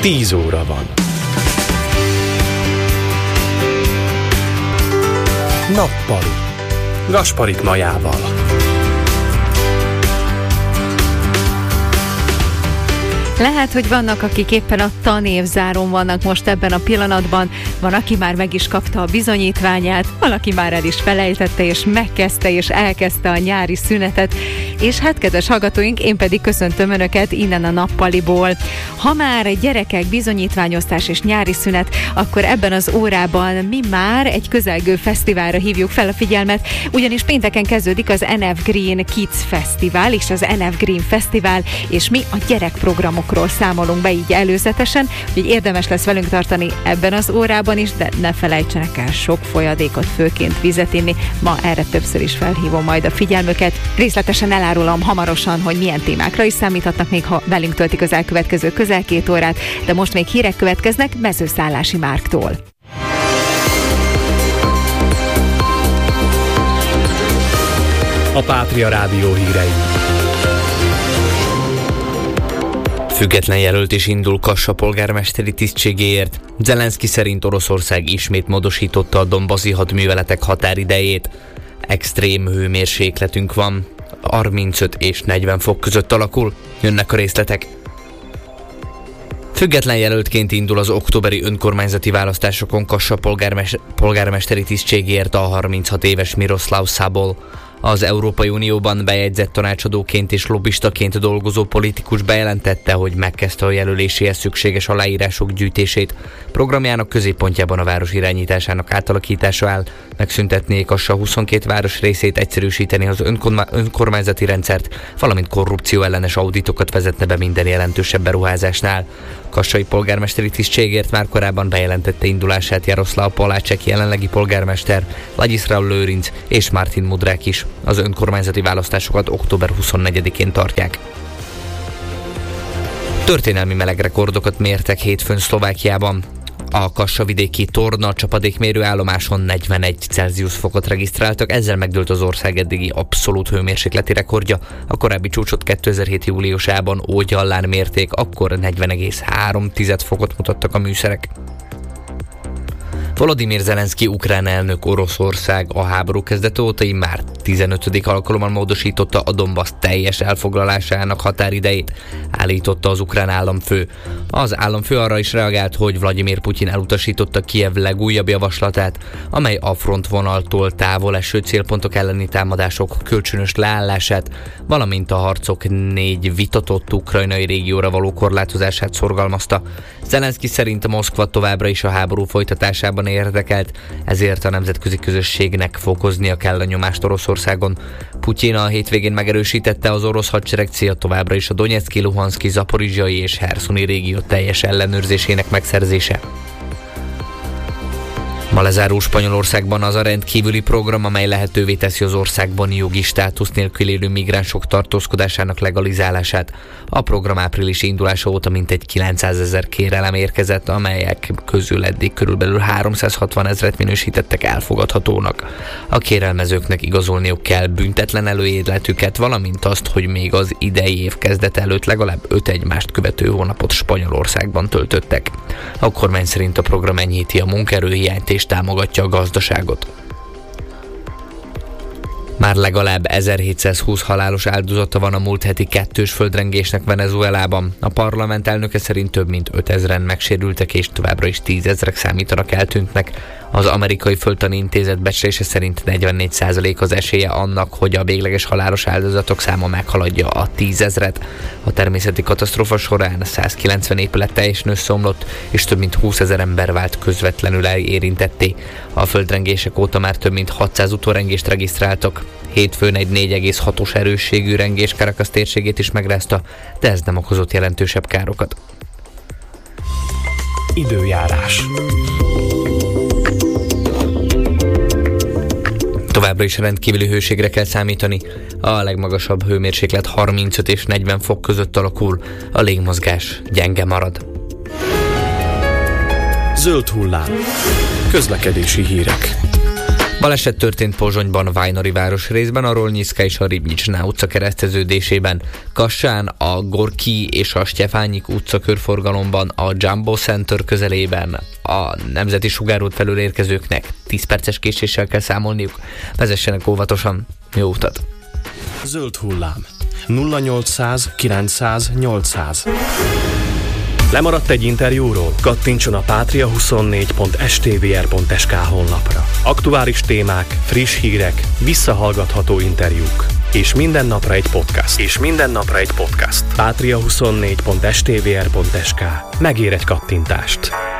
10 óra van. Nappali. Gasparik Majával. Lehet, hogy vannak, akik éppen a tanévzáron vannak most ebben a pillanatban, van, aki már meg is kapta a bizonyítványát, valaki már el is felejtette, és megkezdte, és elkezdte a nyári szünetet, és hát, kedves hallgatóink, én pedig köszöntöm Önöket innen a Nappaliból. Ha már gyerekek, bizonyítványoztás és nyári szünet, akkor ebben az órában mi már egy közelgő fesztiválra hívjuk fel a figyelmet, ugyanis pénteken kezdődik az NF Green Kids Fesztivál, és az NF Green Fesztivál, és mi a gyerekprogramokról számolunk be így előzetesen, úgyhogy érdemes lesz velünk tartani ebben az órában is, de ne felejtsenek el sok folyadékot, főként vizet inni. Ma erre többször is felhívom majd a figyelmüket. Részletesen elárulom hamarosan, hogy milyen témákra is számíthatnak, még ha velünk töltik az elkövetkező közel 2 órát, de most még hírek következnek Mezőszállási Márktól. A Pátria Rádió hírei. Független jelölt is indul Kassa polgármesteri tisztségéért. Zelenszky szerint Oroszország ismét módosította a donbaszi hadműveletek határidejét. Extrém hőmérsékletünk van, 35 és 40 fok között alakul. Jönnek a részletek. Független jelöltként indul az októberi önkormányzati választásokon Kassa polgármesteri tisztségéért a 36 éves Miroslav Szabol. Az Európai Unióban bejegyzett tanácsadóként és lobbistaként dolgozó politikus bejelentette, hogy megkezdte a jelöléséhez szükséges aláírások gyűjtését. Programjának középpontjában a város irányításának átalakítása áll, megszüntetnék a 22 város részét, egyszerűsíteni az önkormányzati rendszert, valamint korrupció ellenes auditokat vezetne be minden jelentősebb beruházásnál. Kassai polgármesteri tisztségért már korábban bejelentette indulását Jaroszláv Polácsek jelenlegi polgármester, Ladislav Lőrinc és Martin Mudrák is. Az önkormányzati választásokat október 24-én tartják. Történelmi melegrekordokat mértek hétfőn Szlovákiában. A Kassa-vidéki Torna csapadékmérő állomáson 41 Celsius fokot regisztráltak, ezzel megdőlt az ország eddigi abszolút hőmérsékleti rekordja. A korábbi csúcsot 2007. júliusában Ógyallán mérték, akkor 40,3 fokot mutattak a műszerek. Volodymyr Zelenszky ukrán elnök Oroszország a háború kezdete óta már 15. alkalommal módosította a Donbass teljes elfoglalásának határidejét, állította az ukrán államfő. Az államfő arra is reagált, hogy Vladimir Putyin elutasította Kijev legújabb javaslatát, amely a frontvonaltól távol eső célpontok elleni támadások kölcsönös leállását, valamint a harcok 4 vitatott ukrajnai régióra való korlátozását szorgalmazta. Zelenszky szerint Moszkva továbbra is a háború folytatásában érdekelt, ezért a nemzetközi közösségnek fokoznia kell a nyomást Oroszországon. Putyin a hétvégén megerősítette, az orosz hadsereg célja továbbra is a Donetszki, Luhanszki, Zaporizsai és Herszoni régió teljes ellenőrzésének megszerzése. Ma lezárul Spanyolországban az a rendkívüli program, amely lehetővé teszi az országban jogi státusz nélkül élő migránsok tartózkodásának legalizálását. A program áprilisi indulása óta mintegy 900 000 kérelem érkezett, amelyek közül eddig körülbelül 360 000-et minősítettek elfogadhatónak. A kérelmezőknek igazolniuk kell büntetlen előéletüket, valamint azt, hogy még az idei év kezdete előtt legalább 5 egymást követő hónapot Spanyolországban töltöttek. A kormány szerint a program enyhíti a munkaerőhiányt és támogatja a gazdaságot. Már legalább 1720 halálos áldozata van a múlt heti 2-s földrengésnek Venezuelában. A parlament elnöke szerint több mint 5000-en megsérültek, és továbbra is 10 000-ek számítanak eltűntnek. Az amerikai földtani intézet becslése szerint 44% az esélye annak, hogy a végleges halálos áldozatok száma meghaladja a 10 000-et. A természeti katasztrófa során 190 épület teljesen összeomlott, és több mint 20 000 ember vált közvetlenül érintetté. A földrengések óta már több mint 600 utórengést regisztráltak. Hétfőn egy 4,6-os erősségű rengés Caracas térségét is megrázta, de ez nem okozott jelentősebb károkat. Időjárás. Továbbra is rendkívüli hőségre kell számítani. A legmagasabb hőmérséklet 35 és 40 fok között alakul, a légmozgás gyenge marad. Zöld hullám. Közlekedési hírek. Baleset történt Pozsonyban, Vajnari városrészben, a Rolnyiszka és a Ribnyicsná utca kereszteződésében, Kassán, a Gorki és a Stefányik utca körforgalomban, a Jumbo Center közelében. A Nemzeti Sugárút felől érkezőknek 10 perces késéssel kell számolniuk. Vezessenek óvatosan. Jó utat! Zöld hullám. 0800 900 800. Lemaradt egy interjúról? Kattintson a patria24.stvr.sk honlapra. Aktuális témák, friss hírek, visszahallgatható interjúk. És minden napra egy podcast. Patria24.stvr.sk. Megér egy kattintást.